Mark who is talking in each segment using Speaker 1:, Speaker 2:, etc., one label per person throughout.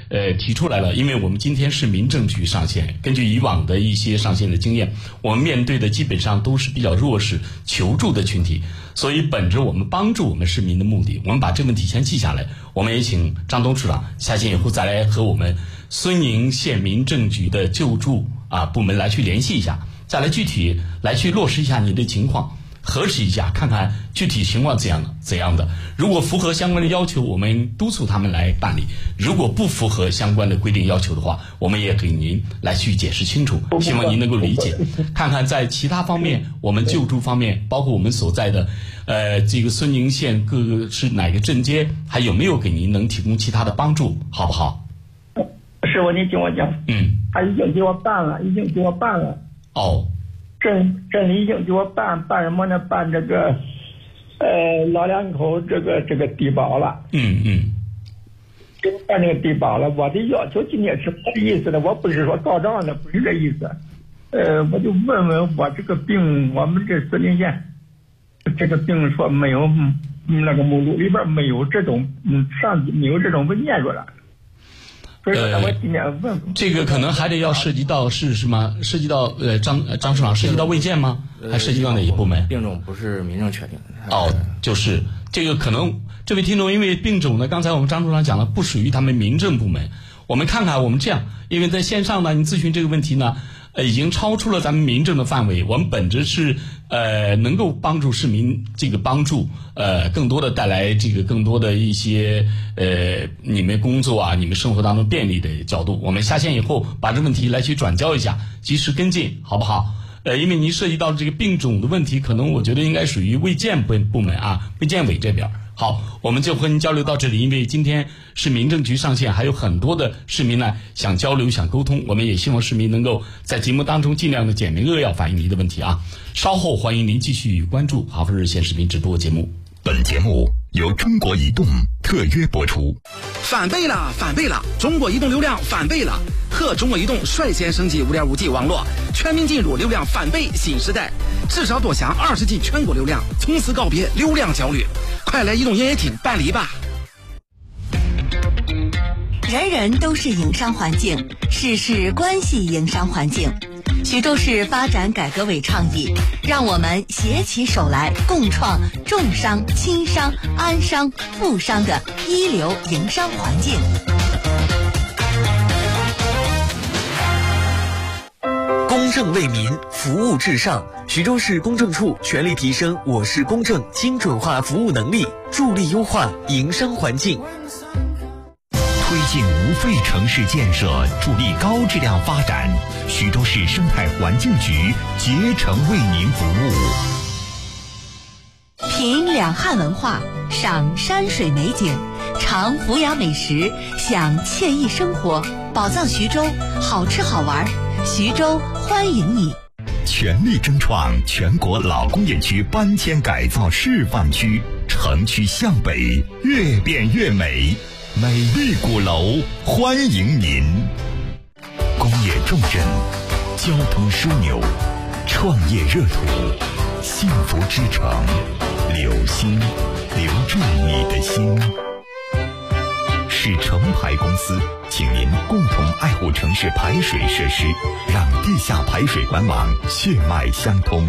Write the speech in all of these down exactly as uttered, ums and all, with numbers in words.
Speaker 1: 呃提出来了，因为我们今天是民政局上线，根据以往的一些上线的经验，我们面对的基本上都是比较弱势求助的群体，所以本着我们帮助我们市民的目的，我们把这个问题先记下来。我们也请张东处长下线以后再来和我们孙宁县民政局的救助啊部门来去联系一下，再来具体来去落实一下你的情况，核实一下，看看具体情况怎样的怎样的。如果符合相关的要求，我们督促他们来办理；如果不符合相关的规定要求的话，我们也给您来去解释清楚。希望您能够理解。看看在其他方面，我们救助方面，包括我们所在的呃这个孙宁县各个是哪个镇街，还有没有给您能提供其他的帮助，好不好？
Speaker 2: 师傅，你听我讲，
Speaker 1: 嗯，
Speaker 2: 他已经给我办了，已经给我办了。
Speaker 1: 哦。
Speaker 2: 镇镇里已经给我办办什么呢？办这个，呃，老两口这个这个低保了。
Speaker 1: 嗯嗯。
Speaker 2: 给我办这个低保了。我的要求今天是我的意思呢，我不是说告状的，不是这意思。呃，我就问问我这个病，我们这孙宁县这个病说没有，嗯，那个目录里边没有这种，嗯，上级没有这种文件说了。
Speaker 1: 呃，这个可能还得要涉及到是什么？涉及到呃张张处长涉及到卫健吗？还涉及到哪一部门？
Speaker 3: 病种不是民政确定的。
Speaker 1: 哦，就是这个可能这位听众，因为病种呢，刚才我们张处长讲了，不属于他们民政部门。我们看看，我们这样，因为在线上呢，你咨询这个问题呢，呃，已经超出了咱们民政的范围。我们本着是呃能够帮助市民这个帮助，呃，更多的带来这个更多的一些呃你们工作啊，你们生活当中便利的角度。我们下线以后把这问题来去转交一下，及时跟进，好不好？呃，因为您涉及到这个病种的问题，可能我觉得应该属于卫健部部门啊，卫健委这边。好，我们就和您交流到这里。因为今天是民政局上线，还有很多的市民呢想交流、想沟通，我们也希望市民能够在节目当中尽量的简明扼要反映您的问题啊。稍后欢迎您继续关注哈佛日线视频直播节目。
Speaker 4: 本节目由中国移动特约播出。
Speaker 5: 翻倍了，翻倍了！中国移动流量翻倍了，和中国移动率先升级 五点五 G 网络，全面进入流量翻倍新时代。至少多享二十 G 全国流量，从此告别流量焦虑。快来移动营业厅办理吧！
Speaker 6: 人人都是营商环境，事事关系营商环境。徐州市发展改革委倡议，让我们携起手来，共创重商、轻商、安商、富商的一流营商环境。
Speaker 7: 公正为民，服务至上。徐州市公证处全力提升我市公证精准化服务能力，助力优化营商环境。
Speaker 4: 推进无废城市建设，助力高质量发展。徐州市生态环境局竭诚为您服务。
Speaker 6: 品两汉文化，赏山水美景，尝福雅美食，享惬意生活。宝藏徐州，好吃好玩，徐州欢迎你。
Speaker 4: 全力争创全国老工业区搬迁改造示范区，城区向北，越变越美。美丽鼓楼欢迎您。工业重镇，交通枢纽，创业热土，幸福之城，留心，留住你的心。是城排公司，请您共同爱护城市排水设施，让地下排水管网血脉相通。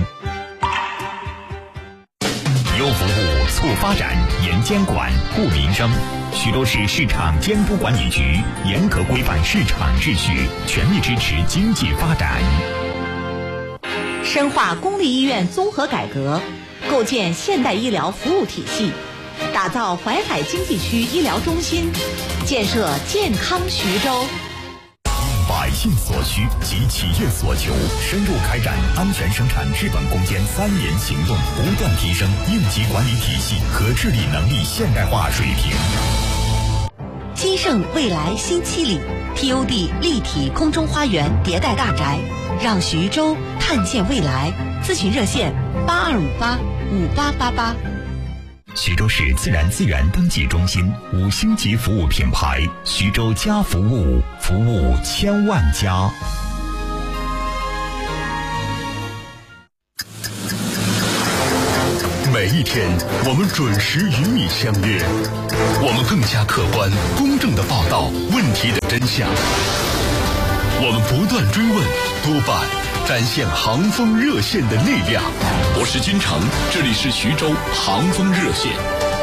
Speaker 4: 优服务促发展，严监管护民生。徐州市市场监督管理局严格规范市场秩序，全力支持经济发展。
Speaker 6: 深化公立医院综合改革，构建现代医疗服务体系，打造淮海经济区医疗中心，建设健康徐州。
Speaker 4: 百姓所需及企业所求，深入开展安全生产治本攻坚三年行动，不断提升应急管理体系和治理能力现代化水平。
Speaker 6: 金盛未来新七里 T O D 立体空中花园迭代大宅，让徐州看见未来。咨询热线八二五八五八八八。
Speaker 4: 徐州市自然资源登记中心五星级服务品牌，徐州家服务，服务千万家。美一天，我们准时与你相约，我们更加客观、公正地报道问题的真相。我们不断追问，多半展现航风热线的力量。我是君成，这里是徐州航风热线。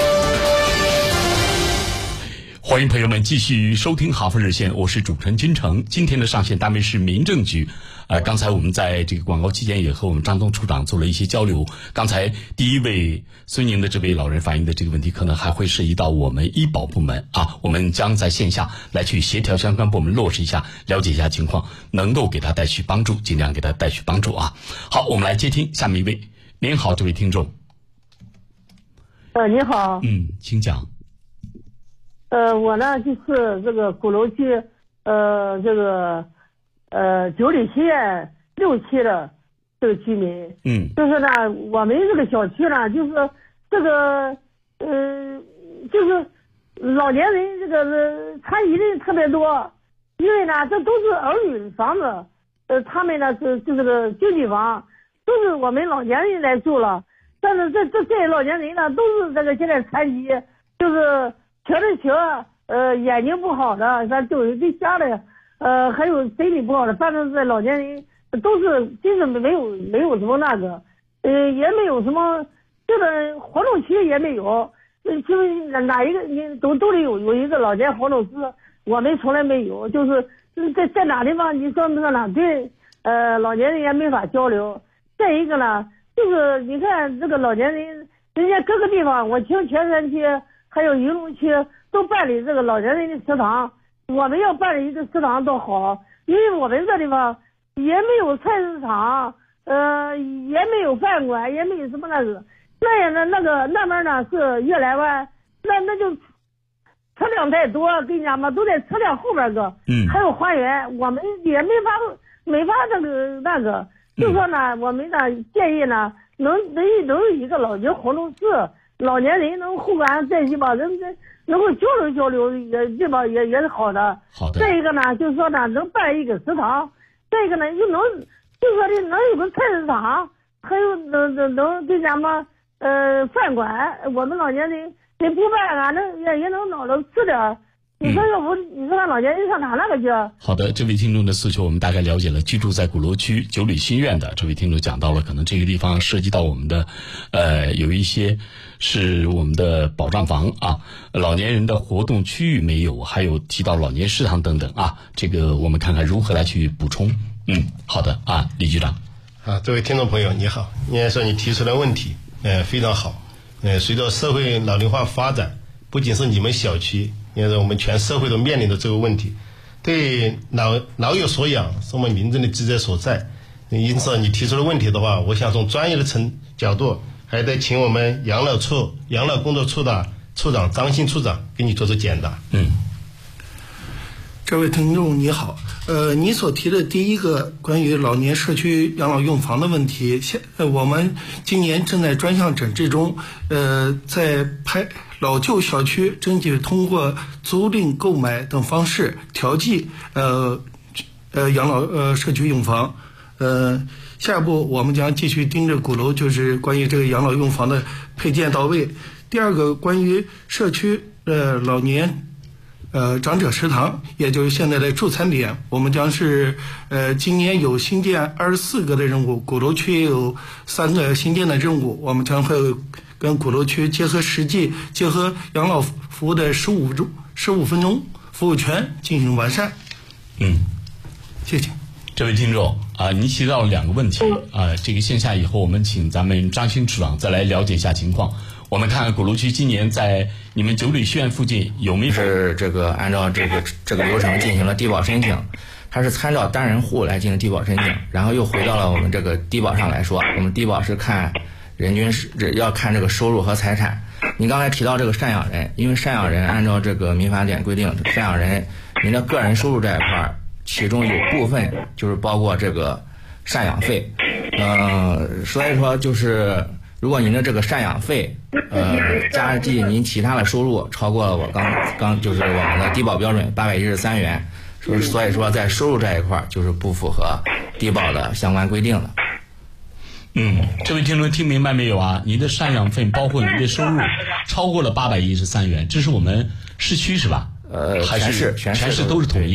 Speaker 1: 欢迎朋友们继续收听航风热线，我是主持人君成。今天的上线单位是民政局。呃，刚才我们在这个广告期间也和我们张东处长做了一些交流。刚才第一位孙宁的这位老人反映的这个问题，可能还会涉及到我们医保部门啊，我们将在线下来去协调相关部门落实一下，了解一下情况，能够给他带去帮助，尽量给他带去帮助啊。好，我们来接听下面一位。您好，这位听众。
Speaker 8: 呃，你好。
Speaker 1: 嗯，请讲。
Speaker 8: 呃，我呢就是这个鼓楼区，呃，这个。呃，九里西苑六期的这个居民，
Speaker 1: 嗯，
Speaker 8: 就是呢，我们这个小区呢，就是这个，呃，就是老年人这个残疾人特别多，因为呢，这都是儿女房子，呃，他们呢是就这个经济房，都是我们老年人来住了，但是这这这些老年人呢，都是这个现在残疾，就是瘸的瘸，呃，眼睛不好的，咱就有对瞎的。呃，还有身体不好的，反正是老年人都是，就是没有没有什么那个，呃，也没有什么这个活动区也没有，呃，就是哪一个你都都得有有一个老年活动室，我们从来没有，就是在在哪地方你说那哪对，呃，老年人也没法交流。再一个呢，就是你看这个老年人，人家各个地方，我听全山区还有云龙区都办理这个老年人的食堂。我们要办理一个食堂倒好，因为我们这地方也没有菜市场，呃，也没有饭馆，也没有什么那个，那样的那个那边呢是悦来湾，那那就车辆太多，跟你讲嘛，都在车辆后边个，
Speaker 1: 嗯，
Speaker 8: 还有花园，我们也没法没法这个那个，就说呢，我们呢建议呢，能能能有一个老年活动室，老年人能互相在一起把人这。能够交流交流也这吧也也是好的。
Speaker 1: 好的。
Speaker 8: 再一个呢，就是说呢，能办一个食堂；再一个呢，又能就说的能有个菜市场，还有能能能这家嘛呃饭馆，我们老年人你不办啊，那也也能脑子吃点。你说要不，你说让老年人上哪那个去？
Speaker 1: 好的，这位听众的诉求我们大概了解了。居住在鼓楼区九里新苑的这位听众讲到了，可能这个地方涉及到我们的，呃，有一些是我们的保障房啊，老年人的活动区域没有，还有提到老年食堂等等啊。这个我们看看如何来去补充。嗯，好的啊，李局长。
Speaker 9: 啊，这位听众朋友你好，应该说你提出的问题，呃，非常好。呃，随着社会老龄化发展，不仅是你们小区。因为我们全社会都面临着这个问题，对老老有所养是我们民政的职责所在。因此，你提出的问题的话，我想从专业的层角度，还得请我们养老处养老工作处的处长张新处长给你做出解答。
Speaker 1: 嗯，
Speaker 10: 这位听众你好，呃，你所提的第一个关于老年社区养老用房的问题，现呃我们今年正在专项整治中，呃，在拍。老旧小区争取通过租赁、购买等方式调剂呃呃养老呃社区用房。呃，下一步我们将继续盯着鼓楼，就是关于这个养老用房的配件到位。第二个，关于社区呃老年呃长者食堂，也就是现在的助餐点，我们将是呃今年有新建二十四个的任务，鼓楼区也有三个新建的任务，我们将会跟鼓楼区结合实际，结合养老服务的十五钟十五分钟服务权进行完善。
Speaker 1: 嗯，
Speaker 10: 谢谢。
Speaker 1: 这位听众啊，您提到了两个问题啊，这个线下以后我们请咱们张新处长再来了解一下情况。我们看看鼓楼区今年在你们九里西苑附近有没有
Speaker 3: 是这个按照这个这个流程进行了低保申请，它是参照单人户来进行低保申请，然后又回到了我们这个低保上来说，我们低保是看人均是要看这个收入和财产。您刚才提到这个赡养人，因为赡养人按照这个民法典规定，赡养人您的个人收入这一块，其中有部分就是包括这个赡养费，呃，所以说就是如果您的这个赡养费，呃，加计您其他的收入超过了我刚刚就是我们的低保标准八百一十三元，所以所以说在收入这一块就是不符合低保的相关规定的。
Speaker 1: 嗯，这位听众听明白没有啊？您的赡养费包括您的收入超过了八百一十三元，这是我们市区是吧？
Speaker 3: 呃，
Speaker 1: 还是
Speaker 3: 全市
Speaker 1: 全市都是统一？